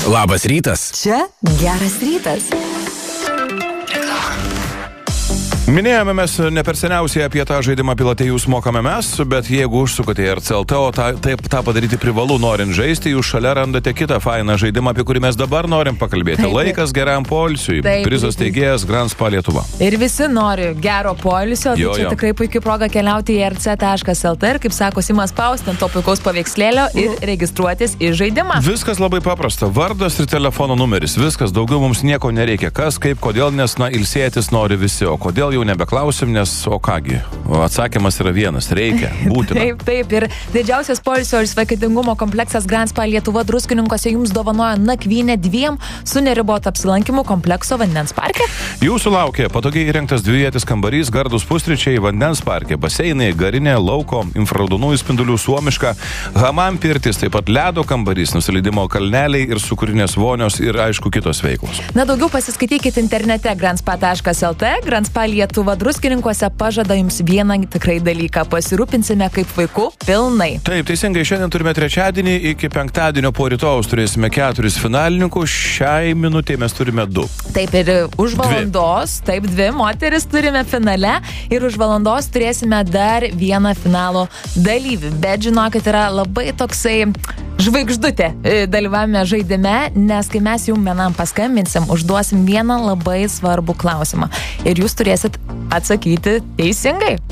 Labas rytas. Čia geras rytas. Minėjome mes ne per seniausiai apie tą žaidimą Pilote jūs mokame mes, bet jeigu užsukate į RCLT, o tą padaryti privalu norint žaisti, jūs šalia randate kitą fainą žaidimą, apie kurį mes dabar norim pakalbėti. Laikas geram poilsiui. Prizas teigėjas Grand Spa Lietuva. Ir visi nori gero poilsio, tai čia tikrai puikia proga keliauti į rc.lt ir, kaip sako Simas, spausti ant to puikaus paveikslėlio ir registruotis į žaidimą. Viskas labai paprasta. Vardas ir telefono numeris. Viskas, daugiau mums nieko nereikia. Kas, kaip, kodėl, nes, ilsėtis nori visi. O kodėl jau nebeklausim, nes o kągi. Atsakymas yra vienas. Reikia. Būtina. Taip. Ir didžiausias poilsio ir sveikatingumo kompleksas Grand Spa Lietuva Druskininkuose jums dovanoja nakvynę 2 su neribotu apsilankymu komplekso vandens parke. Jūsų laukia patogiai įrengtas 2-vietis kambarys, gardūs pusryčiai, vandens parke, baseinai, garinė, lauko, infraraudonųjų spindulių suomiška, hamam pirtis, taip pat ledo kambarys, nusileidimo kalneliai ir sūkurinės vonios ir aišku kitos veiklos. Na, daugiau pasiskaitykite internete grandspa.lt. Grand Spa Lietuva Druskininkuose pažada jums vieną tikrai dalyką. Pasirūpinsime kaip vaikų pilnai. Taip, teisingai, šiandien turime trečiadienį, iki penktadienio po rytojaus turėsime 4 finalininkų, šiai minutėje mes turime 2. Taip, ir už valandos, 2 moteris turime finale ir už valandos turėsime dar vieną finalo dalyvį. Bet žinokit, yra labai toksai žvaigždutė dalyvavime žaidime, nes kai mes jums vienam paskambinsim, užduosim vieną labai svarbų klausimą. Ir jūs turėsit atsakyti teisingai.